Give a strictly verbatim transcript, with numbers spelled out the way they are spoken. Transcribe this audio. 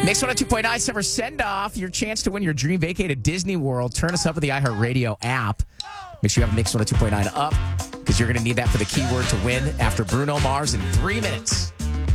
Mix one oh two point nine Summer Send Off. Your chance to win your dream vacay to Disney World. Turn us up with the iHeartRadio app. Make sure you have Mix one oh two point nine up because you're going to need that for the keyword to win after Bruno Mars in three minutes.